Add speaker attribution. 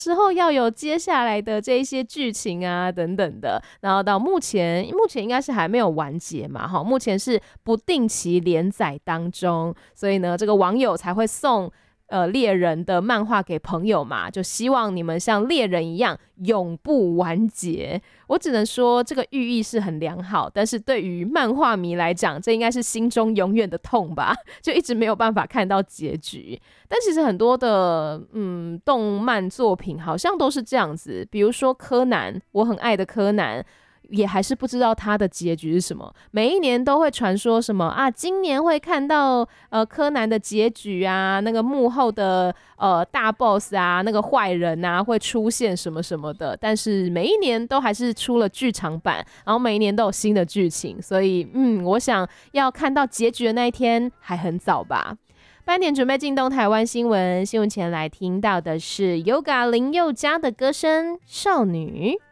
Speaker 1: 之后要有接下来的这一些剧情啊等等的，然后到目前应该是还没有完结嘛，目前是不定期连载当中，所以呢这个网友才会送猎人的漫画给朋友嘛，就希望你们像猎人一样永不完结。我只能说这个寓意是很良好，但是对于漫画迷来讲，这应该是心中永远的痛吧，就一直没有办法看到结局。但其实很多的动漫作品好像都是这样子，比如说柯南，我很爱的柯南，也还是不知道他的结局是什么。每一年都会传说什么啊，今年会看到柯南的结局啊，那个幕后的大 boss 啊，那个坏人啊会出现什么什么的。但是每一年都还是出了剧场版，然后每一年都有新的剧情，所以我想要看到结局的那一天还很早吧。8点准备进动台湾新闻，新闻前来听到的是 Yoga 林宥嘉的歌声《少女》。